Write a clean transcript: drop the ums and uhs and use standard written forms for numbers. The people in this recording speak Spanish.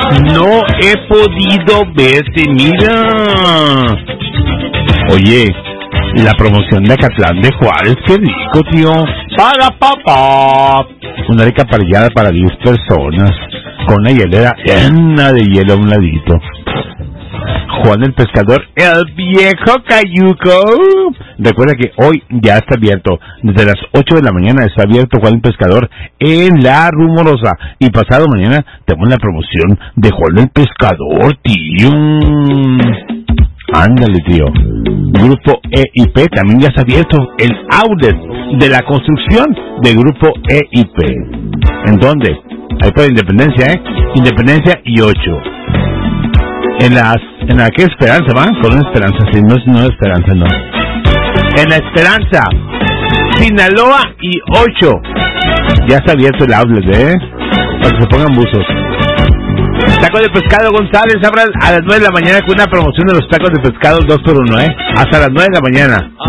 No he podido verte, mira. Oye, la promoción de Acatlán de Juárez, qué rico, tío. Para papá. Una rica parrillada para 10 personas, con una hielera llena de hielo a un ladito. Juan el Pescador, el viejo cayuco. Recuerda que hoy ya está abierto. Desde las 8 de la mañana está abierto Juan el Pescador en La Rumorosa. Y pasado mañana tenemos la promoción de Juan el Pescador, tío. Ándale, tío. Grupo EIP también ya está abierto. El outlet de la construcción de Grupo EIP. ¿En dónde? Ahí por Independencia, Independencia y 8. En la ¿qué Esperanza, va? Con una Esperanza, sí, no Esperanza, no. En la Esperanza, Sinaloa y 8. Ya está abierto el outlet, para que se pongan buzos. Tacos de pescado González, abran a las 9 de la mañana con una promoción de los tacos de pescado 2x1, hasta las 9 de la mañana.